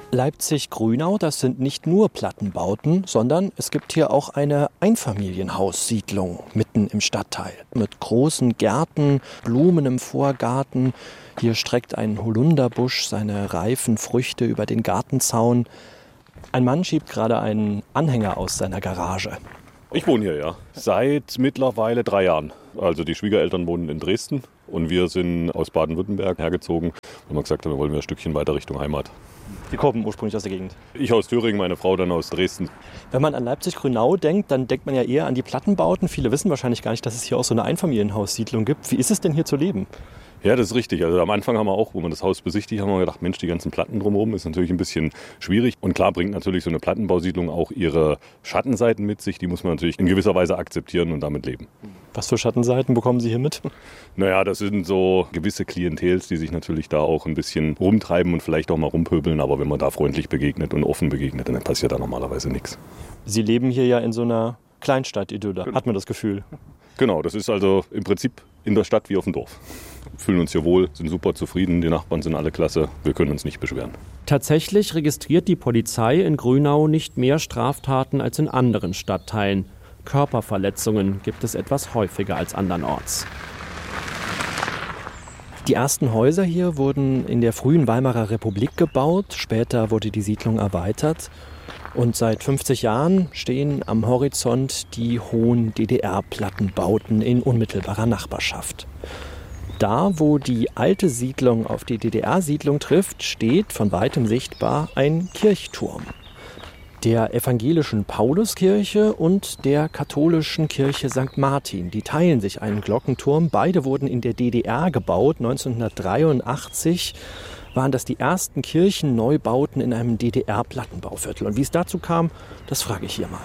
Leipzig-Grünau, das sind nicht nur Plattenbauten, sondern es gibt hier auch eine Einfamilienhaussiedlung mitten im Stadtteil. Mit großen Gärten, Blumen im Vorgarten. Hier streckt ein Holunderbusch seine reifen Früchte über den Gartenzaun. Ein Mann schiebt gerade einen Anhänger aus seiner Garage. Ich wohne hier, ja. Seit mittlerweile 3 Jahren. Also die Schwiegereltern wohnen in Dresden und wir sind aus Baden-Württemberg hergezogen, weil wir gesagt haben, wir wollen ein Stückchen weiter Richtung Heimat. Sie kommen ursprünglich aus der Gegend. Ich aus Thüringen, meine Frau dann aus Dresden. Wenn man an Leipzig-Grünau denkt, dann denkt man ja eher an die Plattenbauten. Viele wissen wahrscheinlich gar nicht, dass es hier auch so eine Einfamilienhaussiedlung gibt. Wie ist es denn hier zu leben? Ja, das ist richtig. Also am Anfang haben wir auch, wo wir das Haus besichtigt haben, wir gedacht, Mensch, die ganzen Platten drumherum ist natürlich ein bisschen schwierig. Und klar bringt natürlich so eine Plattenbausiedlung auch ihre Schattenseiten mit sich. Die muss man natürlich in gewisser Weise akzeptieren und damit leben. Was für Schattenseiten bekommen Sie hier mit? Naja, das sind so gewisse Klientels, die sich natürlich da auch ein bisschen rumtreiben und vielleicht auch mal rumpöbeln. Aber wenn man da freundlich begegnet und offen begegnet, dann passiert da normalerweise nichts. Sie leben hier ja in so einer Kleinstadt-Idylle, hat man das Gefühl. Genau, das ist also im Prinzip in der Stadt wie auf dem Dorf. Fühlen uns hier wohl, sind super zufrieden, die Nachbarn sind alle klasse, wir können uns nicht beschweren. Tatsächlich registriert die Polizei in Grünau nicht mehr Straftaten als in anderen Stadtteilen. Körperverletzungen gibt es etwas häufiger als andernorts. Die ersten Häuser hier wurden in der frühen Weimarer Republik gebaut, später wurde die Siedlung erweitert. Und seit 50 Jahren stehen am Horizont die hohen DDR-Plattenbauten in unmittelbarer Nachbarschaft. Da, wo die alte Siedlung auf die DDR-Siedlung trifft, steht von weitem sichtbar ein Kirchturm. Der evangelischen Pauluskirche und der katholischen Kirche St. Martin. Die teilen sich einen Glockenturm. Beide wurden in der DDR gebaut. 1983 waren das die ersten Kirchenneubauten in einem DDR-Plattenbauviertel. Und wie es dazu kam, das frage ich hier mal.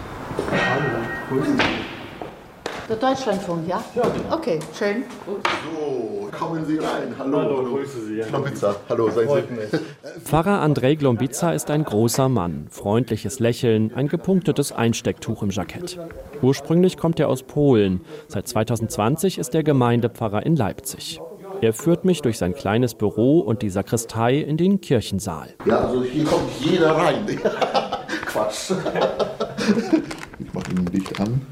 Der Deutschlandfunk, ja? Ja. Okay, schön. So, kommen Sie rein. Hallo. Grüße Sie. Glombica. Hallo, seien Sie. Pfarrer Andrej Glombica ist ein großer Mann. Freundliches Lächeln, ein gepunktetes Einstecktuch im Jackett. Ursprünglich kommt er aus Polen. Seit 2020 ist er Gemeindepfarrer in Leipzig. Er führt mich durch sein kleines Büro und die Sakristei in den Kirchensaal. Ja, also hier kommt jeder rein. Quatsch. Ich mache Ihnen Licht an.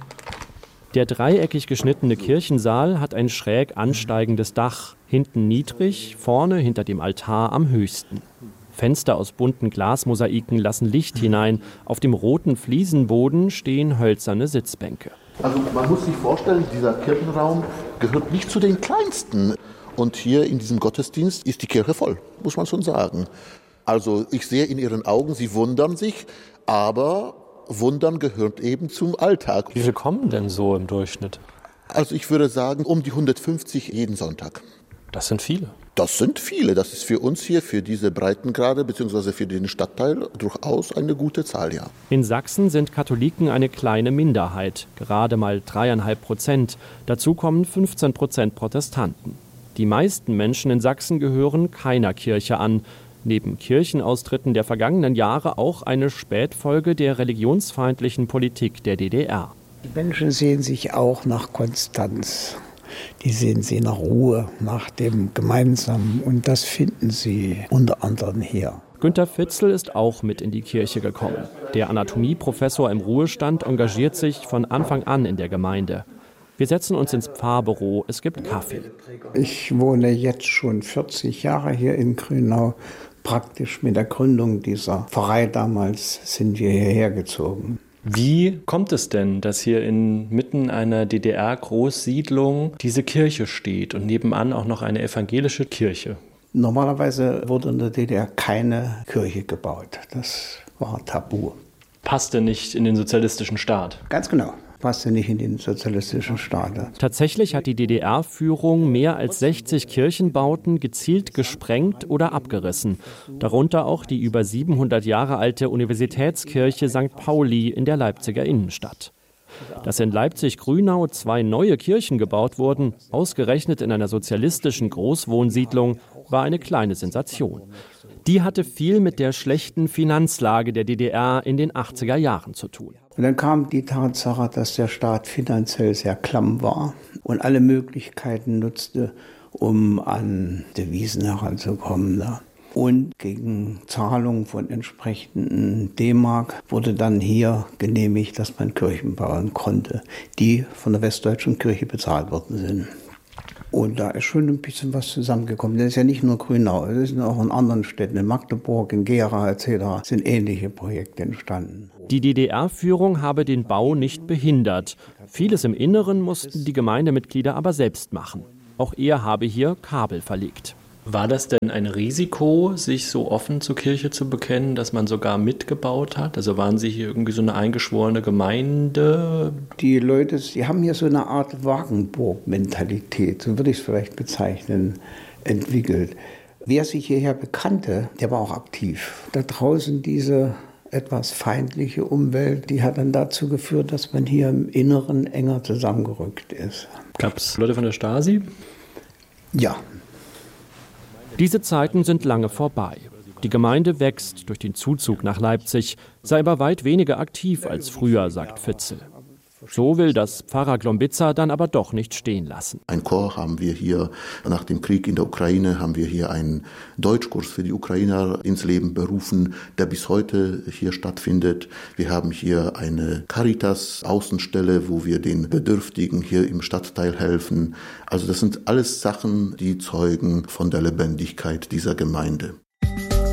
Der dreieckig geschnittene Kirchensaal hat ein schräg ansteigendes Dach, hinten niedrig, vorne hinter dem Altar am höchsten. Fenster aus bunten Glasmosaiken lassen Licht hinein, auf dem roten Fliesenboden stehen hölzerne Sitzbänke. Also man muss sich vorstellen, dieser Kirchenraum gehört nicht zu den kleinsten. Und hier in diesem Gottesdienst ist die Kirche voll, muss man schon sagen. Also ich sehe in Ihren Augen, Sie wundern sich, aber Wundern gehört eben zum Alltag. Wie viele kommen denn so im Durchschnitt? Also ich würde sagen, um die 150 jeden Sonntag. Das sind viele. Das sind viele. Das ist für uns hier, für diese Breitengrade bzw. für den Stadtteil durchaus eine gute Zahl, ja. In Sachsen sind Katholiken eine kleine Minderheit, gerade mal 3,5%. Dazu kommen 15% Protestanten. Die meisten Menschen in Sachsen gehören keiner Kirche an. Neben Kirchenaustritten der vergangenen Jahre auch eine Spätfolge der religionsfeindlichen Politik der DDR. Die Menschen sehen sich auch nach Konstanz. Die sehen sie nach Ruhe, nach dem Gemeinsamen. Und das finden sie unter anderem hier. Günter Fitzel ist auch mit in die Kirche gekommen. Der Anatomieprofessor im Ruhestand engagiert sich von Anfang an in der Gemeinde. Wir setzen uns ins Pfarrbüro, es gibt Kaffee. Ich wohne jetzt schon 40 Jahre hier in Grünau. Praktisch mit der Gründung dieser Pfarrei damals sind wir hierher gezogen. Wie kommt es denn, dass hier inmitten einer DDR-Großsiedlung diese Kirche steht und nebenan auch noch eine evangelische Kirche? Normalerweise wurde in der DDR keine Kirche gebaut. Das war tabu. Passte nicht in den sozialistischen Staat? Ganz genau. Passte nicht in den sozialistischen Staat. Tatsächlich hat die DDR-Führung mehr als 60 Kirchenbauten gezielt gesprengt oder abgerissen. Darunter auch die über 700 Jahre alte Universitätskirche St. Pauli in der Leipziger Innenstadt. Dass in Leipzig-Grünau 2 neue Kirchen gebaut wurden, ausgerechnet in einer sozialistischen Großwohnsiedlung, war eine kleine Sensation. Die hatte viel mit der schlechten Finanzlage der DDR in den 80er Jahren zu tun. Und dann kam die Tatsache, dass der Staat finanziell sehr klamm war und alle Möglichkeiten nutzte, um an Devisen heranzukommen. Und gegen Zahlung von entsprechenden D-Mark wurde dann hier genehmigt, dass man Kirchen bauen konnte, die von der Westdeutschen Kirche bezahlt worden sind. Und da ist schon ein bisschen was zusammengekommen. Das ist ja nicht nur Grünau, es sind auch in anderen Städten, in Magdeburg, in Gera etc. sind ähnliche Projekte entstanden. Die DDR-Führung habe den Bau nicht behindert. Vieles im Inneren mussten die Gemeindemitglieder aber selbst machen. Auch er habe hier Kabel verlegt. War das denn ein Risiko, sich so offen zur Kirche zu bekennen, dass man sogar mitgebaut hat? Also waren Sie hier irgendwie so eine eingeschworene Gemeinde? Die Leute, die haben hier so eine Art Wagenburg-Mentalität, so würde ich es vielleicht bezeichnen, entwickelt. Wer sich hierher bekannte, der war auch aktiv. Da draußen diese etwas feindliche Umwelt, die hat dann dazu geführt, dass man hier im Inneren enger zusammengerückt ist. Gab es Leute von der Stasi? Ja. Diese Zeiten sind lange vorbei. Die Gemeinde wächst durch den Zuzug nach Leipzig, sei aber weit weniger aktiv als früher, sagt Fitzel. So will das Pfarrer Glombitzer dann aber doch nicht stehen lassen. Ein Chor haben wir hier, nach dem Krieg in der Ukraine haben wir hier einen Deutschkurs für die Ukrainer ins Leben berufen, der bis heute hier stattfindet. Wir haben hier eine Caritas-Außenstelle, wo wir den Bedürftigen hier im Stadtteil helfen. Also das sind alles Sachen, die zeugen von der Lebendigkeit dieser Gemeinde.